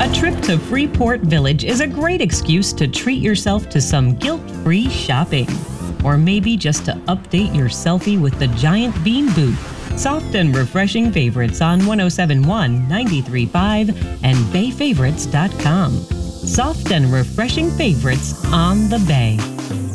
A trip to Freeport Village is a great excuse to treat yourself to some guilt-free shopping. Or maybe just to update your selfie with the Giant Bean booth. Soft and refreshing favorites on 107.1, 93.5, and BayFavorites.com. Soft and refreshing favorites on the Bay.